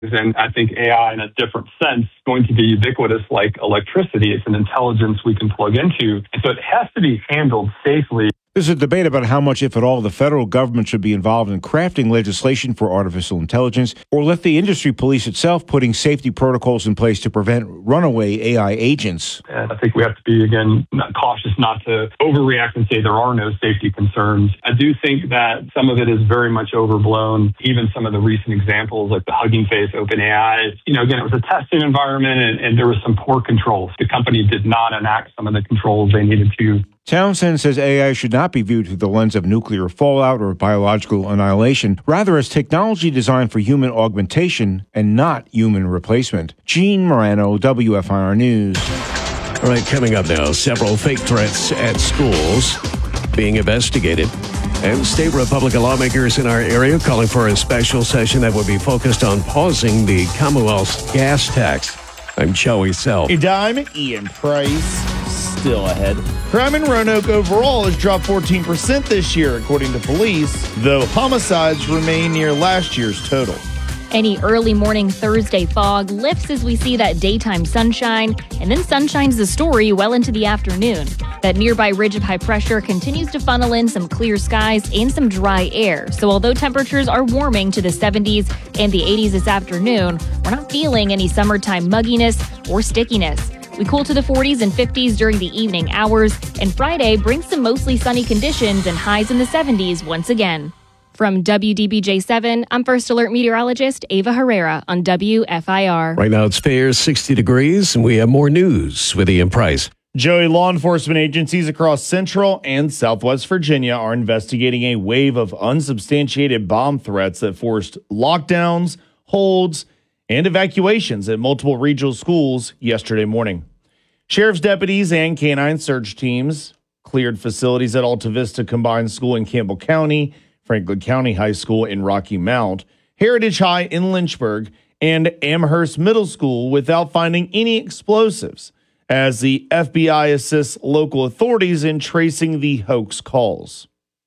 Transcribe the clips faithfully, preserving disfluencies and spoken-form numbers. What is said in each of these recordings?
And I think A I, in a different sense, is going to be ubiquitous like electricity. It's an intelligence we can plug into. And so it has to be handled safely. There's a debate about how much, if at all, the federal government should be involved in crafting legislation for artificial intelligence, or let the industry police itself, putting safety protocols in place to prevent runaway A I agents. And I think we have to be, again, not cautious not to overreact and say there are no safety concerns. I do think that some of it is very much overblown. Even some of the recent examples, like the Hugging Face OpenAI, you know, again, it was a testing environment and, and there was some poor controls. The company did not enact some of the controls they needed to. Townsend says A I should not be viewed through the lens of nuclear fallout or biological annihilation, rather as technology designed for human augmentation and not human replacement. Gene Morano, W F I R News. All right, coming up now, several fake threats at schools being investigated. And state Republican lawmakers in our area calling for a special session that would be focused on pausing the Commonwealth's gas tax. I'm Joey Self. A dime, Ian Price. Still ahead. Crime in Roanoke overall has dropped fourteen percent this year, according to police, though homicides remain near last year's total. Any early morning Thursday fog lifts as we see that daytime sunshine, and then sunshine's the story well into the afternoon. That nearby ridge of high pressure continues to funnel in some clear skies and some dry air. So although temperatures are warming to the seventies and the eighties this afternoon, we're not feeling any summertime mugginess or stickiness. We cool to the forties and fifties during the evening hours, and Friday brings some mostly sunny conditions and highs in the seventies once again. From W D B J seven, I'm First Alert meteorologist Ava Herrera on W F I R. Right now it's fair sixty degrees, and we have more news with Ian Price. Joey, law enforcement agencies across Central and Southwest Virginia are investigating a wave of unsubstantiated bomb threats that forced lockdowns, holds, and evacuations at multiple regional schools yesterday morning. Sheriff's deputies and canine search teams cleared facilities at Alta Vista Combined School in Campbell County, Franklin County High School in Rocky Mount, Heritage High in Lynchburg, and Amherst Middle School without finding any explosives, as the F B I assists local authorities in tracing the hoax calls.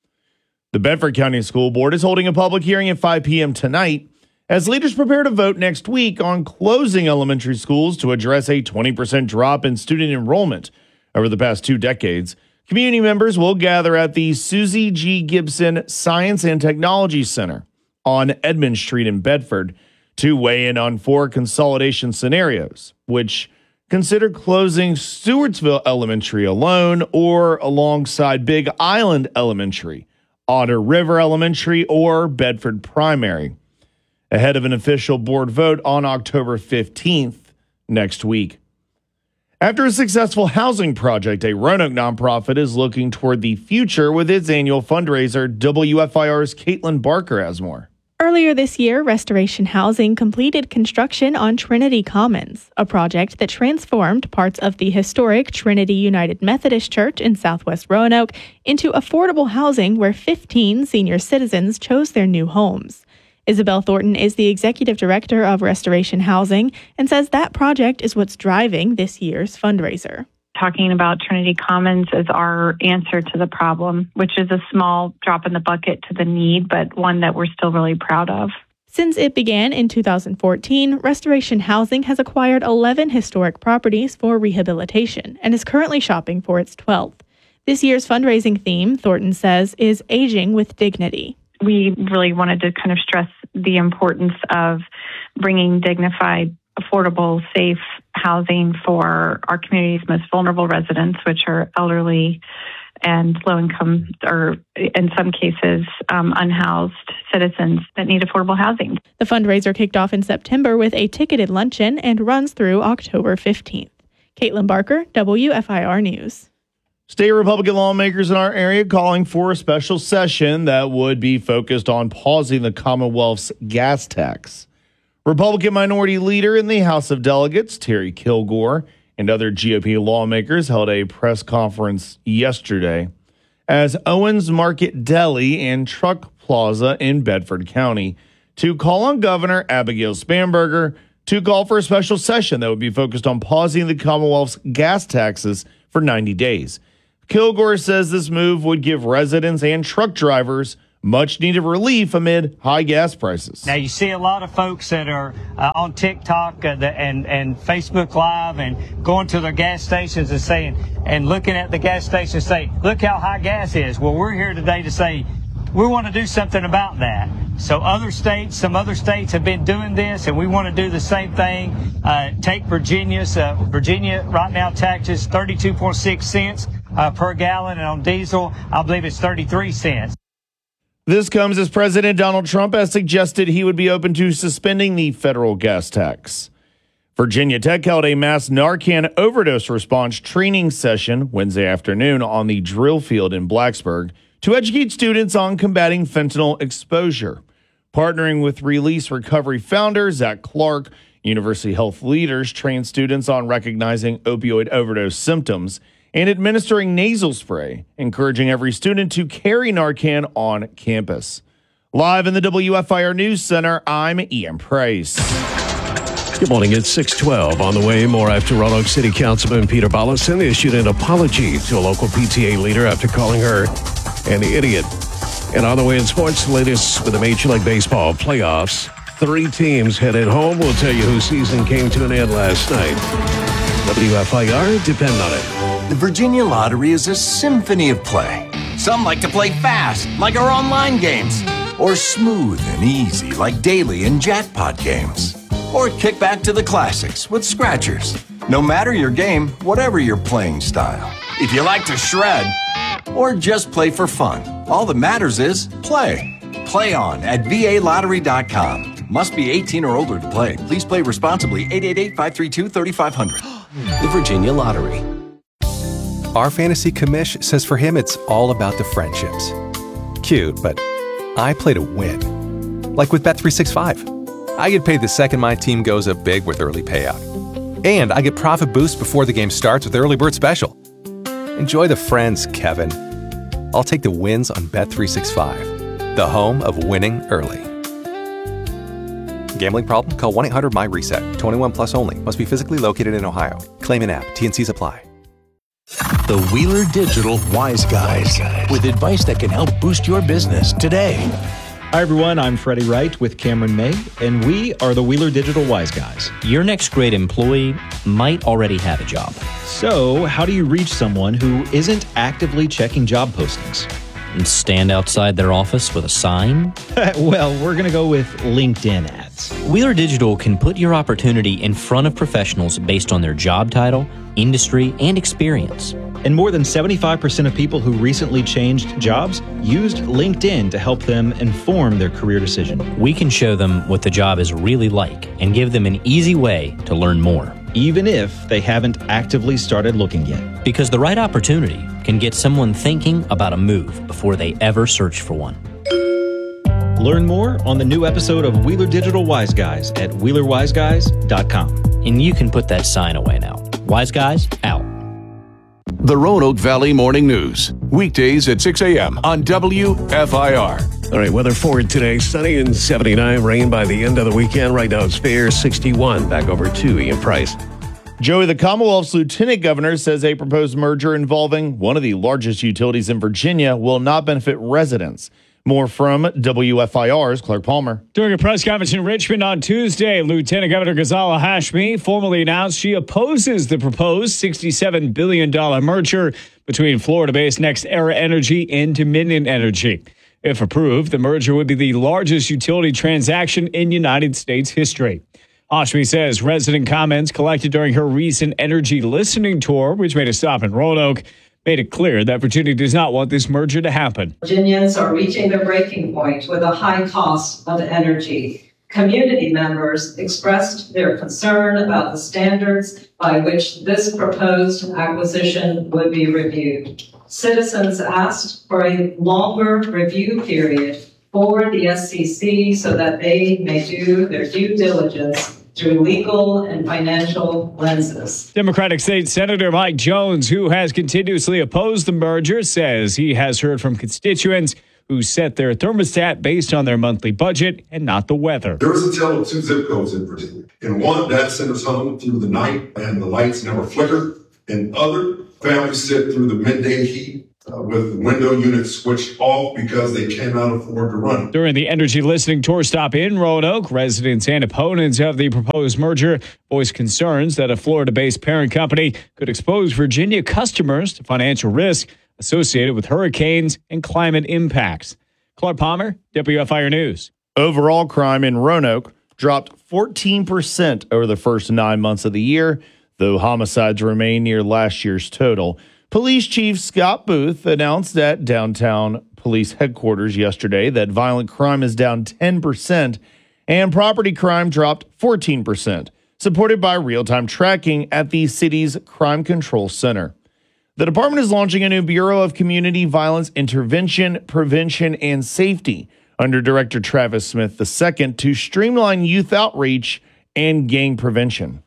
The Bedford County School Board is holding a public hearing at five p.m. tonight as leaders prepare to vote next week on closing elementary schools to address a twenty percent drop in student enrollment over the past two decades. Community members will gather at the Susie G. Gibson Science and Technology Center on Edmond Street in Bedford to weigh in on four consolidation scenarios, which consider closing Stewartsville Elementary alone or alongside Big Island Elementary, Otter River Elementary, or Bedford Primary, ahead of an official board vote on October fifteenth next week. After a successful housing project, a Roanoke nonprofit is looking toward the future with its annual fundraiser. W F I R's Caitlin Barker has more. Earlier this year, Restoration Housing completed construction on Trinity Commons, a project that transformed parts of the historic Trinity United Methodist Church in Southwest Roanoke into affordable housing where fifteen senior citizens chose their new homes. Isabel Thornton is the executive director of Restoration Housing and says that project is what's driving this year's fundraiser. Talking about Trinity Commons as our answer to the problem, which is a small drop in the bucket to the need, but one that we're still really proud of. Since it began in two thousand fourteen, Restoration Housing has acquired eleven historic properties for rehabilitation and is currently shopping for its twelfth. This year's fundraising theme, Thornton says, is Aging with Dignity. We really wanted to kind of stress the importance of bringing dignified, affordable, safe housing for our community's most vulnerable residents, which are elderly and low-income, or in some cases, um, unhoused citizens that need affordable housing. The fundraiser kicked off in September with a ticketed luncheon and runs through October fifteenth. Caitlin Barker, W F I R News. State Republican lawmakers in our area calling for a special session that would be focused on pausing the Commonwealth's gas tax. Republican Minority Leader in the House of Delegates, Terry Kilgore, and other G O P lawmakers held a press conference yesterday as Owens Market Deli and Truck Plaza in Bedford County to call on Governor Abigail Spanberger to call for a special session that would be focused on pausing the Commonwealth's gas taxes for ninety days. Kilgore says this move would give residents and truck drivers much needed relief amid high gas prices. Now, you see a lot of folks that are uh, on TikTok uh, the, and, and Facebook Live and going to their gas stations and saying, and looking at the gas station saying, look how high gas is. Well, we're here today to say we want to do something about that. So other states, some other states have been doing this, and we want to do the same thing. Uh, take Virginia. So Virginia right now taxes thirty-two point six cents uh, per gallon, and on diesel, I believe it's thirty-three cents. This comes as President Donald Trump has suggested he would be open to suspending the federal gas tax. Virginia Tech held a mass Narcan overdose response training session Wednesday afternoon on the drill field in Blacksburg to educate students on combating fentanyl exposure. Partnering with Release Recovery founder Zach Clark, University Health leaders trained students on recognizing opioid overdose symptoms and administering nasal spray, encouraging every student to carry Narcan on campus. Live in the W F I R News Center, I'm Ian Price. Good morning, it's six twelve. On the way, more after Roanoke City Councilman Peter Bollison issued an apology to a local P T A leader after calling her an idiot. And on the way in sports, the latest with the Major League Baseball playoffs. Three teams headed home. We'll tell you whose season came to an end last night. W F I R, depend on it. The Virginia Lottery is a symphony of play. Some like to play fast, like our online games, or smooth and easy, like daily and jackpot games. Or kick back to the classics with scratchers. No matter your game, whatever your playing style. If you like to shred, or just play for fun, all that matters is play. Play on at V A lottery dot com. Must be eighteen or older to play. Please play responsibly. eight eight eight, five three two, three five zero zero. The Virginia Lottery. Our fantasy commish says for him it's all about the friendships. Cute, but I play to win. Like with Bet three sixty-five. I get paid the second my team goes up big with early payout. And I get profit boost before the game starts with Early Bird Special. Enjoy the friends, Kevin. I'll take the wins on Bet three sixty-five, the home of winning early. Gambling problem? Call one eight hundred my reset. twenty-one plus only. Must be physically located in Ohio. Claim in app. T N Cs apply. The Wheeler Digital Wise Guys, with advice that can help boost your business today. Hi, everyone. I'm Freddie Wright with Cameron May, and we are the Wheeler Digital Wise Guys. Your next great employee might already have a job. So, how do you reach someone who isn't actively checking job postings? And stand outside their office with a sign? Well, we're going to go with LinkedIn ads. Wheeler Digital can put your opportunity in front of professionals based on their job title, industry, and experience. And more than seventy-five percent of people who recently changed jobs used LinkedIn to help them inform their career decision. We can show them what the job is really like and give them an easy way to learn more. Even if they haven't actively started looking yet. Because the right opportunity can get someone thinking about a move before they ever search for one. Learn more on the new episode of Wheeler Digital Wise Guys at wheeler wise guys dot com. And you can put that sign away now. Wise Guys, out. The Roanoke Valley Morning News, weekdays at six a.m. on W F I R. All right, weather forward today, sunny and seventy-nine, rain by the end of the weekend. Right now it's fair, sixty-one. Back over to Ian Price. Joey, the Commonwealth's lieutenant governor, says a proposed merger involving one of the largest utilities in Virginia will not benefit residents. More from W F I R's Clark Palmer. During a press conference in Richmond on Tuesday, Lieutenant Governor Ghazala Hashmi formally announced she opposes the proposed sixty-seven billion dollars merger between Florida-based NextEra Energy and Dominion Energy. If approved, the merger would be the largest utility transaction in United States history. Hashmi says resident comments collected during her recent energy listening tour, which made a stop in Roanoke, made it clear that Virginia does not want this merger to happen. Virginians are reaching their breaking point with a high cost of energy. Community members expressed their concern about the standards by which this proposed acquisition would be reviewed. Citizens asked for a longer review period for the S C C so that they may do their due diligence through legal and financial lenses. Democratic State Senator Mike Jones, who has continuously opposed the merger, says he has heard from constituents who set their thermostat based on their monthly budget and not the weather. There was a tale of two zip codes in particular. In one, data centers hung through the night and the lights never flickered. In other, families sit through the midday heat uh, with window units switched off because they cannot afford to run. During the energy listening tour stop in Roanoke, residents and opponents of the proposed merger voiced concerns that a Florida-based parent company could expose Virginia customers to financial risk associated with hurricanes and climate impacts. Clark Palmer, W F I R News. Overall crime in Roanoke dropped fourteen percent over the first nine months of the year, though homicides remain near last year's total. Police Chief Scott Booth announced at downtown police headquarters yesterday that violent crime is down ten percent and property crime dropped fourteen percent, supported by real-time tracking at the city's Crime Control Center. The department is launching a new Bureau of Community Violence Intervention, Prevention, and Safety under Director Travis Smith the second to streamline youth outreach and gang prevention.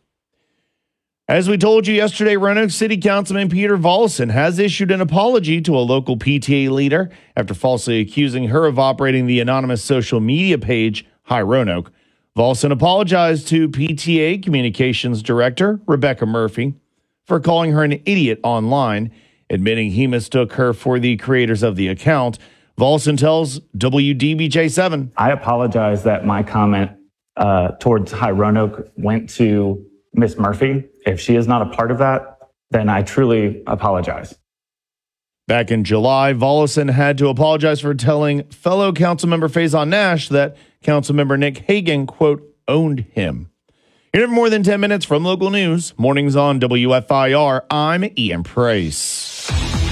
As we told you yesterday, Roanoke City Councilman Peter Volleson has issued an apology to a local P T A leader after falsely accusing her of operating the anonymous social media page Hi Roanoke. Volleson apologized to P T A Communications Director Rebecca Murphy for calling her an idiot online, admitting he mistook her for the creators of the account. Volleson tells W D B J seven. I apologize that my comment uh, towards Hi Roanoke went to Miss Murphy. If she is not a part of that, then I truly apologize. Back in July, Volleson had to apologize for telling fellow Councilmember Faison Nash that Councilmember Nick Hagan, quote, owned him. Here for more than ten minutes from local news. Mornings on W F I R. I'm Ian Price.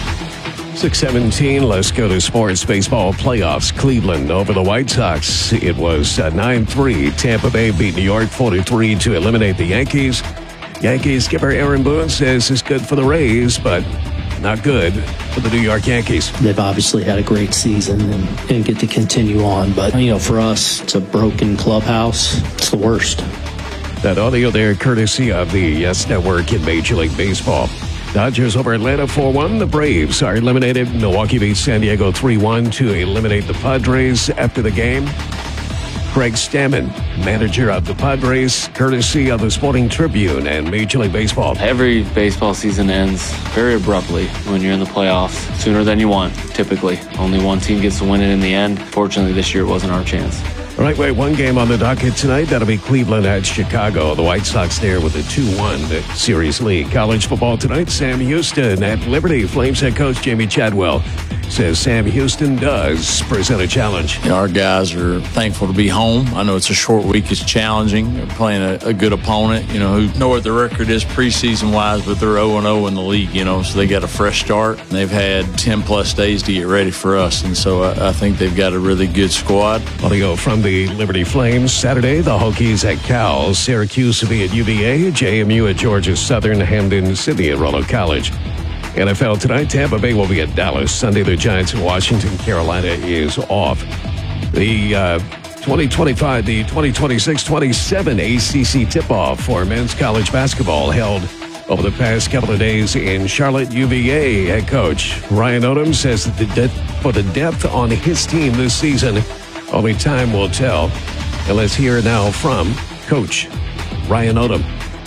six seventeen, let's go to sports baseball playoffs. Cleveland over the White Sox. It was nine three. Tampa Bay beat New York four to three to eliminate the Yankees. Yankees skipper Aaron Boone says it's good for the Rays, but not good for the New York Yankees. They've obviously had a great season and, and get to continue on. But, you know, for us, it's a broken clubhouse. It's the worst. That audio there courtesy of the Yes Network in Major League Baseball. Dodgers over Atlanta four one. The Braves are eliminated. Milwaukee beats San Diego three one to eliminate the Padres after the game. Craig Stammen, manager of the Padres, courtesy of the Sporting Tribune and Major League Baseball. Every baseball season ends very abruptly when you're in the playoffs, sooner than you want, typically. Only one team gets to win it in the end. Fortunately, this year it wasn't our chance. All right, wait, one game on the docket tonight. That'll be Cleveland at Chicago. The White Sox there with a two one series lead. College football tonight, Sam Houston at Liberty. Flames head coach Jamie Chadwell says Sam Houston does present a challenge. You know, our guys are thankful to be home. I know it's a short week. It's challenging. They're playing a, a good opponent, you know, who know what their record is preseason-wise, but they're oh and oh in the league, you know, so they got a fresh start. And they've had ten-plus days to get ready for us, and so I, I think they've got a really good squad. Well, they go from the Liberty Flames Saturday, the Hokies at Cal, Syracuse will be at U V A, J M U at Georgia Southern, Hampden City at Roanoke College. N F L tonight, Tampa Bay will be at Dallas. Sunday, the Giants in Washington. Carolina is off. The uh, twenty twenty-five, the twenty twenty-six twenty-seven A C C tip-off for men's college basketball held over the past couple of days in Charlotte. U V A head coach Ryan Odom says that the de- for the depth on his team this season, only time will tell. And let's hear now from Coach Ryan Odom.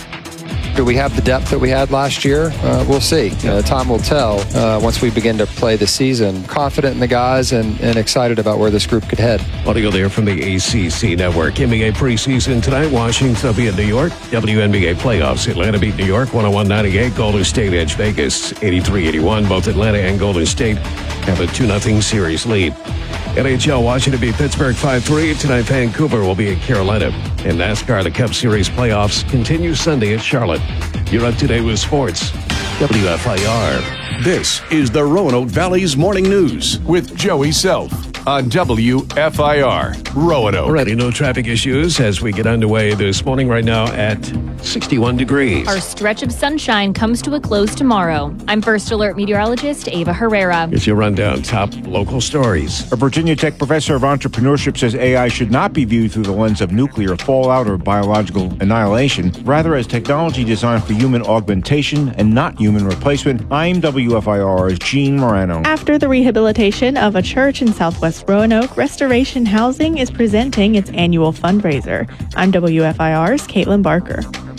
Do we have the depth that we had last year? Uh, we'll see. Uh, time will tell uh, once we begin to play the season. Confident in the guys and, and excited about where this group could head. Audio there from the A C C Network. N B A preseason tonight. Washington will be in New York. W N B A playoffs. Atlanta beat New York one oh one ninety-eight. Golden State edge Vegas eighty-three eighty-one. Both Atlanta and Golden State have a two nothing series lead. N H L, Washington beat Pittsburgh five three. Tonight, Vancouver will be in Carolina. In NASCAR, the Cup Series playoffs continue Sunday at Charlotte. You're up to date with sports. W F I R. This is the Roanoke Valley's Morning News with Joey Self on W F I R Roanoke. Alrighty, no traffic issues as we get underway this morning right now at sixty-one degrees. Our stretch of sunshine comes to a close tomorrow. I'm First Alert meteorologist Ava Herrera. Here's your rundown. Top local stories. A Virginia Tech professor of entrepreneurship says A I should not be viewed through the lens of nuclear fallout or biological annihilation, rather as technology designed for human augmentation and not human replacement. I'm W F I R's Gene Morano. After the rehabilitation of a church in Southwest Roanoke, Restoration Housing is presenting its annual fundraiser. I'm W F I R's Caitlin Barker.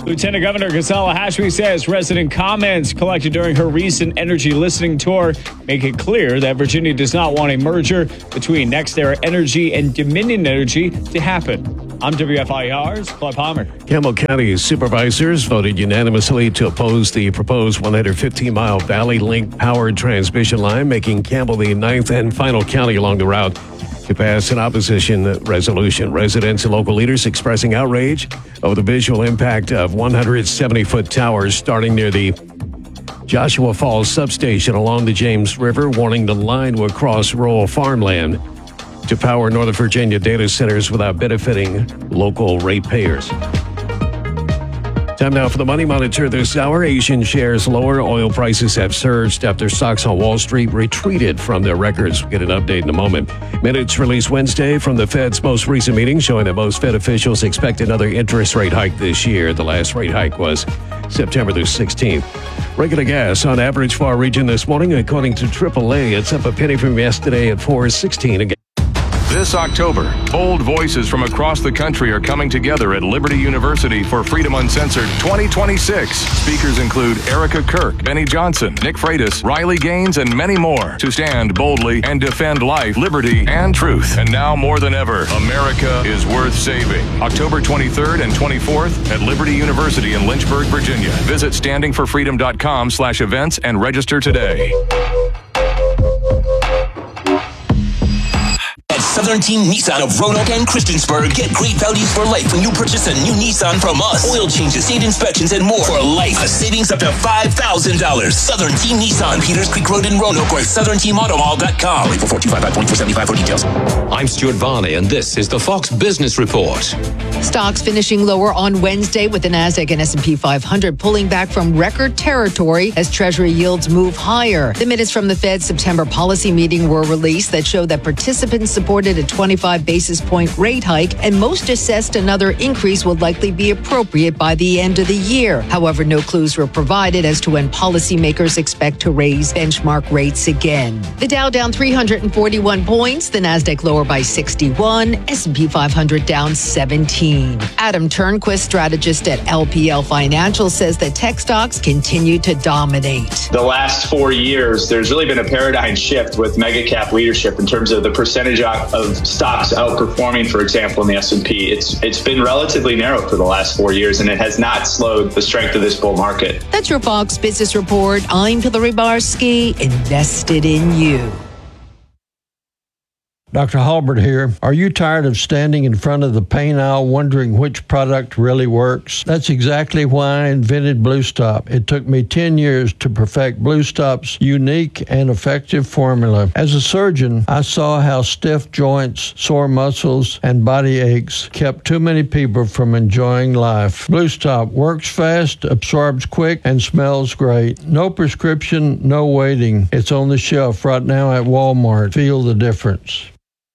Lieutenant Governor Ghazala Hashmi says resident comments collected during her recent energy listening tour make it clear that Virginia does not want a merger between NextEra Energy and Dominion Energy to happen. I'm W F I R's Claude Palmer. Campbell County supervisors voted unanimously to oppose the proposed one hundred fifteen mile Valley Link powered transmission line, making Campbell the ninth and final county along the route to pass an opposition resolution. Residents and local leaders expressing outrage over the visual impact of one hundred seventy foot towers starting near the Joshua Falls substation along the James River, warning the line will cross rural farmland to power Northern Virginia data centers without benefiting local ratepayers. Time now for the Money Monitor this hour. Asian shares lower. Oil prices have surged after stocks on Wall Street retreated from their records. We'll get an update in a moment. Minutes released Wednesday from the Fed's most recent meeting showing that most Fed officials expect another interest rate hike this year. The last rate hike was September the sixteenth. Regular gas on average for our region this morning, according to triple A, it's up a penny from yesterday at four sixteen again. This October, bold voices from across the country are coming together at Liberty University for Freedom Uncensored twenty twenty-six. Speakers include Erica Kirk, Benny Johnson, Nick Freitas, Riley Gaines, and many more to stand boldly and defend life, liberty, and truth. And now more than ever, America is worth saving. October twenty-third and twenty-fourth at Liberty University in Lynchburg, Virginia. Visit standing for freedom dot com slash events and register today. Southern Team Nissan of Roanoke and Christiansburg. Get great values for life when you purchase a new Nissan from us. Oil changes, state inspections, and more for life. A savings up to five thousand dollars. Southern Team Nissan, Peters Creek Road in Roanoke, or southern team auto mall dot com. Wait for four two five five point four seven five for details. I'm Stuart Varney, and this is the Fox Business Report. Stocks finishing lower on Wednesday, with the Nasdaq and S and P five hundred pulling back from record territory as Treasury yields move higher. The minutes from the Fed's September policy meeting were released that showed that participants supported a twenty-five basis point rate hike, and most assessed another increase would likely be appropriate by the end of the year. However, no clues were provided as to when policymakers expect to raise benchmark rates again. The Dow down three hundred forty-one points, the Nasdaq lower by sixty-one, S and P five hundred down seventeen. Adam Turnquist, strategist at L P L Financial, says that tech stocks continue to dominate. The last four years, there's really been a paradigm shift with mega cap leadership in terms of the percentage of stocks outperforming, for example, in the S and P. It's it's been relatively narrow for the last four years, and it has not slowed the strength of this bull market. That's your Fox Business Report. I'm Hillary Barsky, invested in you. Doctor Halbert here. Are you tired of standing in front of the paint aisle wondering which product really works? That's exactly why I invented Blue Stop. It took me ten years to perfect Blue Stop's unique and effective formula. As a surgeon, I saw how stiff joints, sore muscles, and body aches kept too many people from enjoying life. Blue Stop works fast, absorbs quick, and smells great. No prescription, no waiting. It's on the shelf right now at Walmart. Feel the difference.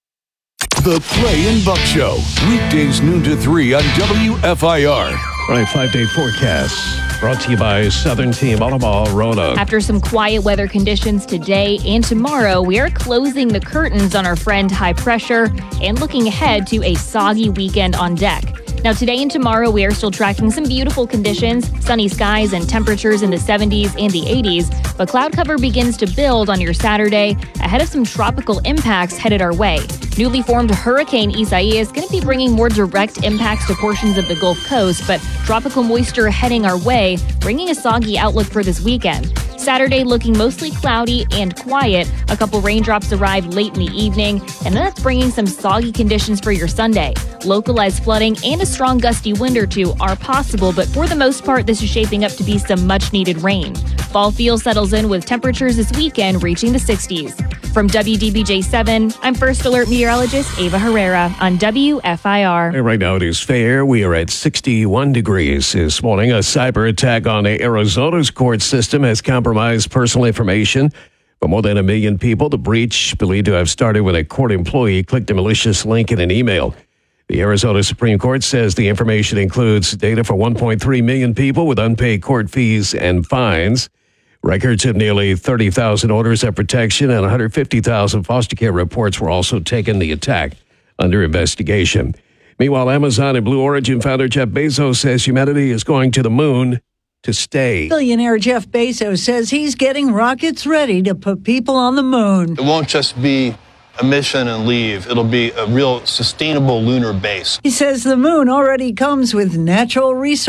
The Clay and Buck Show, weekdays noon to three on W F I R. All right, five-day forecast brought to you by Southern Team Auto Mall, Roanoke. After some quiet weather conditions today and tomorrow, we are closing the curtains on our friend high pressure and looking ahead to a soggy weekend on deck. Now, today and tomorrow, we are still tracking some beautiful conditions, sunny skies and temperatures in the seventies and the eighties, but cloud cover begins to build on your Saturday ahead of some tropical impacts headed our way. Newly formed Hurricane Isaias is going to be bringing more direct impacts to portions of the Gulf Coast, but tropical moisture heading our way, bringing a soggy outlook for this weekend. Saturday looking mostly cloudy and quiet. A couple raindrops arrive late in the evening, and then that's bringing some soggy conditions for your Sunday. Localized flooding and a strong gusty wind or two are possible, but for the most part, this is shaping up to be some much-needed rain. Fall feel settles in with temperatures this weekend reaching the sixties. From W D B J seven, I'm First Alert Meteorologist Ava Herrera on W F I R. Right now it is fair. We are at sixty-one degrees this morning. A cyber attack on Arizona's court system has compromised personal information for more than a million people. The breach, believed to have started when a court employee clicked a malicious link in an email. The Arizona Supreme Court says the information includes data for one point three million people with unpaid court fees and fines. Records of nearly thirty thousand orders of protection and one hundred fifty thousand foster care reports were also taken. The attack under investigation. Meanwhile, Amazon and Blue Origin founder Jeff Bezos says humanity is going to the moon to stay. Billionaire Jeff Bezos says he's getting rockets ready to put people on the moon. It won't just be a mission and leave. It'll be a real sustainable lunar base. He says the moon already comes with natural resources.